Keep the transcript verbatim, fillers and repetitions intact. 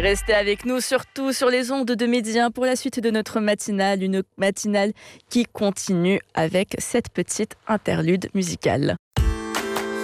Restez avec nous, surtout sur les ondes de Midi un pour la suite de notre matinale, une matinale qui continue avec cette petite interlude musicale.